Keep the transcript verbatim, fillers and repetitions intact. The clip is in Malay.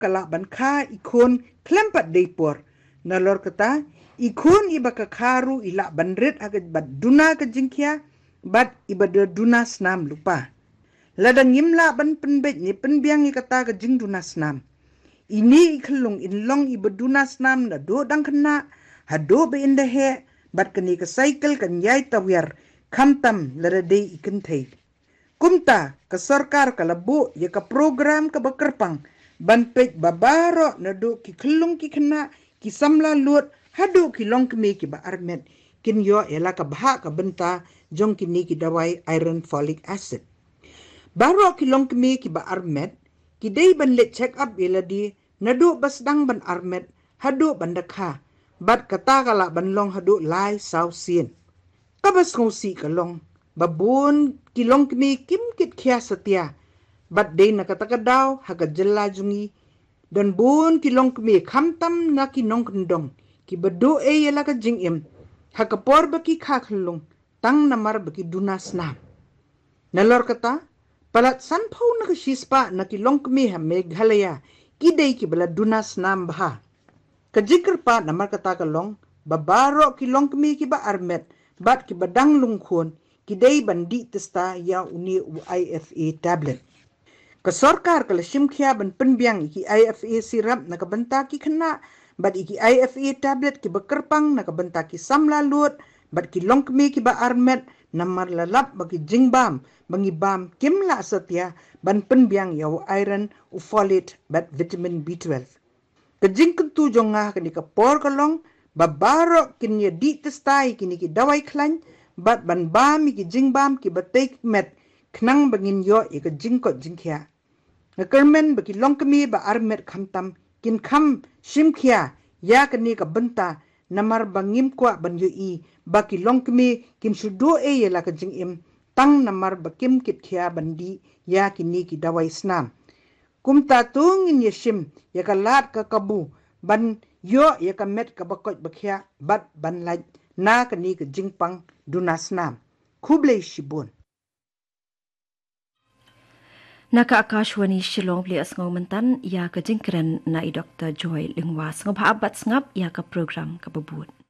kala ban kha ikon klempat deipor nalor kata ikon iba ka kharu ila banret agad bad duna ka jingkia bad ibada duna snam lupa ladang yimla ban penbet ni penbiang i kata ka jing duna snam ini ikhlung inlong ibaduna snam na do dang kena hado be inda he bad kani ka cycle kan yai tawyer khamtam larade ikenthei kumta ka sarkar ka labo ya ka program ka bakarpang banpej babaro na do ki khlung ki khna ki samla lut hado ki long kme ki ba armet kin yo ela ka bha ka benta jong ki ni ki dawai iron folic acid baro ki long kme ki ba armet ki dei ban le check up eladi na do basdang ban armet hado bandakha bat kata kala ban long hado lai sau sien kabas ngosi ka long babun ki long kme kim kit khia satia bat dei na kata kadaw haga jella jungi dan bun ki long kme khamtam na ki nong kendong ki bado e yela ka jingim hakapor ba ki kha khlung tang namar ba ki dunas na nalor kata palat san phau na ka shispa na ki long kme ha meghalaya ki dei ki bala dunas nam bha ka jikr pa namar kata ka long babaro ki long kme ki ba armet bat ki badang lung khon ki dei bandi testa ya uni I F A tablet ka sarkar ka shimkhia ban penbiang ki I F A sirap na ka banta ki khna bat ki I F A tablet ki bakarpang na ka banta ki samla lut bat ki long kme ki ba armet namar lalap bagi jingbam bangi bam kimla satya ban penbiang ya iron u folate bat vitamin B twelve ka jingkentu jonga ka ni ka por ka long babaro kinya di testai kini ki dawai khlan bat ban bam ki jingbam ki batek met khnang bangin yo e ka jingko jingkhia ngakermen bagi longkemi ba armet khamtam kin kham shimkhia ya kani ka banta namar bangim kwa ban yo i baki longkemi kin shudo e yela ka jingim tang namar bakim kit khia bandi ya kini ki dawai snam kumta tung in yeshim ya ka lat ka kabu ban yo ya ka met ka bakot bakhia bat ban laj na kani ka jingpang dunasnam khuble shibun Naka Akashwani Shillong beli asngau mentan ya ka jingkran na i Doctor Joy Lingwas ngab habat ngap ya ka program ka babut.